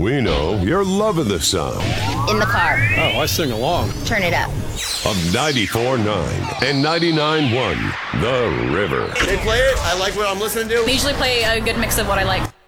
We know you're loving the sound In the car. Oh, I sing along. Turn it up. of 94.9 and 99.1 The River. They play it. I like what I'm listening to. They usually play a good mix of what I like.